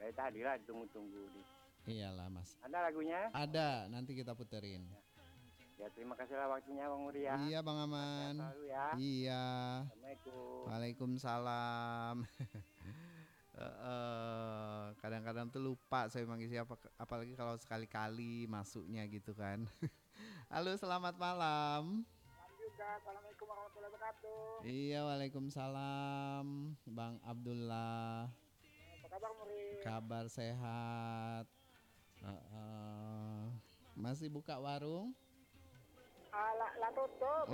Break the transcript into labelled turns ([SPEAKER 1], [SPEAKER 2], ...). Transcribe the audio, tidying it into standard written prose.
[SPEAKER 1] Dari tadi lah ditunggu-tunggu nih.
[SPEAKER 2] Iyalah Mas.
[SPEAKER 1] Ada lagunya?
[SPEAKER 2] Ada, nanti kita puterin.
[SPEAKER 1] Ya terima kasih lah waktunya Bang Muri ya.
[SPEAKER 2] Iya Bang
[SPEAKER 1] Sehat
[SPEAKER 2] Aman.
[SPEAKER 1] selalu ya.
[SPEAKER 2] Iya.
[SPEAKER 1] Assalamualaikum.
[SPEAKER 2] Waalaikumsalam. Kadang-kadang tuh lupa saya manggil siapa, apalagi kalau sekali-kali masuknya gitu kan. Halo, selamat malam.
[SPEAKER 1] Salam juga. Assalamualaikum warahmatullahi wabarakatuh.
[SPEAKER 2] Iya, waalaikumsalam, Bang Abdullah.
[SPEAKER 1] Apa kabar Muri?
[SPEAKER 2] Kabar sehat. Masih buka warung?
[SPEAKER 1] Lah tutup.